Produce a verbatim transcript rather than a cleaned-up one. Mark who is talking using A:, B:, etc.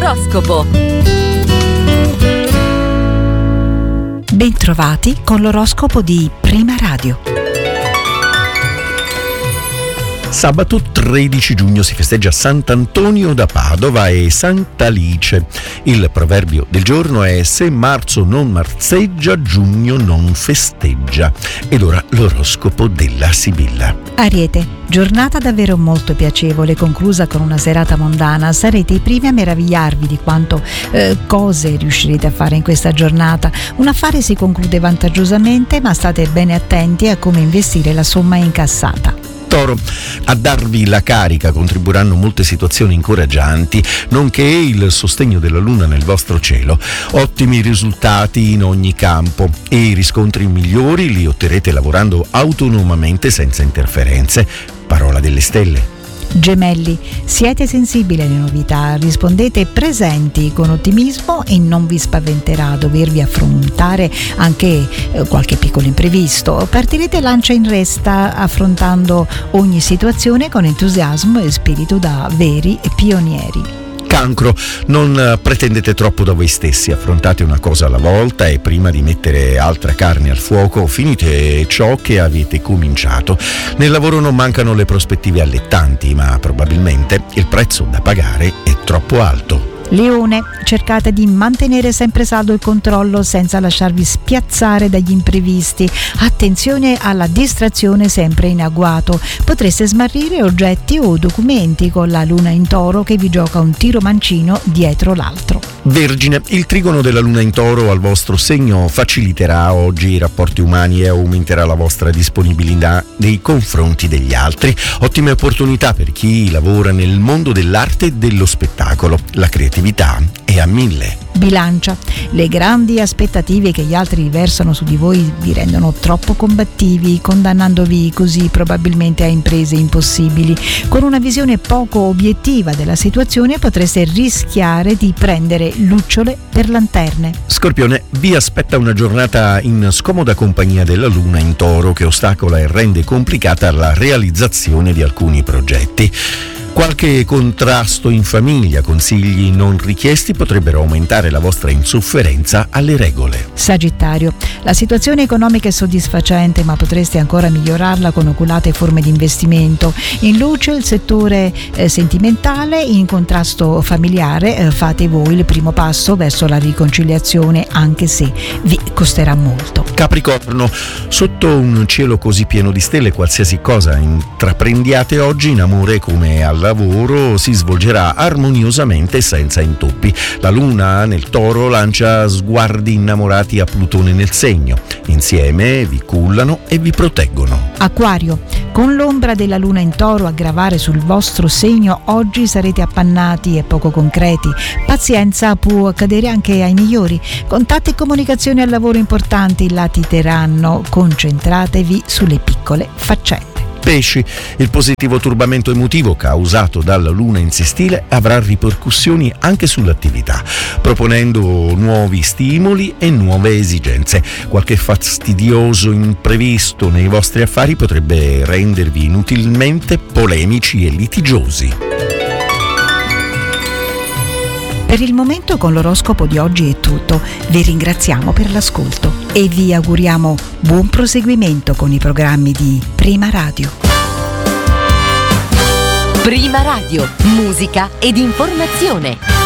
A: L'oroscopo.
B: Bentrovati con l'oroscopo di Prima Radio.
C: Sabato tredici giugno si festeggia Sant'Antonio da Padova e Sant'Alice. Il proverbio del giorno è: se marzo non marzeggia, giugno non festeggia. Ed ora l'oroscopo della Sibilla.
B: Ariete, giornata davvero molto piacevole, conclusa con una serata mondana. Sarete i primi a meravigliarvi di quanto eh, cose riuscirete a fare in questa giornata. Un affare si conclude vantaggiosamente, ma state bene attenti a come investire la somma incassata.
C: Toro, a darvi la carica contribuiranno molte situazioni incoraggianti, nonché il sostegno della luna nel vostro cielo. Ottimi risultati in ogni campo e i riscontri migliori li otterrete lavorando autonomamente senza interferenze. Parola delle stelle.
B: Gemelli, siete sensibili alle novità, rispondete presenti con ottimismo e non vi spaventerà dovervi affrontare anche eh, qualche piccolo imprevisto. Partirete lancia in resta affrontando ogni situazione con entusiasmo e spirito da veri pionieri.
C: Cancro, non pretendete troppo da voi stessi, affrontate una cosa alla volta e prima di mettere altra carne al fuoco finite ciò che avete cominciato. Nel lavoro non mancano le prospettive allettanti, ma probabilmente il prezzo da pagare è troppo alto.
B: Leone, cercate di mantenere sempre saldo il controllo senza lasciarvi spiazzare dagli imprevisti. Attenzione alla distrazione sempre in agguato. Potreste smarrire oggetti o documenti con la luna in Toro che vi gioca un tiro mancino dietro l'altro.
C: Vergine, il trigono della luna in Toro al vostro segno faciliterà oggi i rapporti umani e aumenterà la vostra disponibilità nei confronti degli altri. Ottime opportunità per chi lavora nel mondo dell'arte e dello spettacolo. La creatività è a mille.
B: Bilancia, le grandi aspettative che gli altri versano su di voi vi rendono troppo combattivi, condannandovi così probabilmente a imprese impossibili. Con una visione poco obiettiva della situazione potreste rischiare di prendere lucciole per lanterne.
C: Scorpione, vi aspetta una giornata in scomoda compagnia della luna in Toro che ostacola e rende complicata la realizzazione di alcuni progetti. Qualche contrasto in famiglia, consigli non richiesti potrebbero aumentare la vostra insofferenza alle regole.
B: Sagittario, la situazione economica è soddisfacente, ma potreste ancora migliorarla con oculate forme di investimento. In luce il settore eh, sentimentale, in contrasto familiare eh, fate voi il primo passo verso la riconciliazione, anche se vi costerà molto.
C: Capricorno, sotto un cielo così pieno di stelle qualsiasi cosa intraprendiate oggi in amore come al lavoro si svolgerà armoniosamente senza intoppi. La luna nel Toro lancia sguardi innamorati a Plutone nel segno. Insieme vi cullano e vi proteggono.
B: Acquario, con l'ombra della luna in Toro a gravare sul vostro segno oggi sarete appannati e poco concreti. Pazienza, può accadere anche ai migliori. Contatti e comunicazioni al lavoro importanti latiteranno. Concentratevi sulle piccole faccende.
C: Pesci, il positivo turbamento emotivo causato dalla luna in sestile avrà ripercussioni anche sull'attività, proponendo nuovi stimoli e nuove esigenze. Qualche fastidioso imprevisto nei vostri affari potrebbe rendervi inutilmente polemici e litigiosi.
B: Per il momento con l'oroscopo di oggi è tutto. Vi ringraziamo per l'ascolto e vi auguriamo buon proseguimento con i programmi di Prima Radio.
A: Prima Radio, musica ed informazione.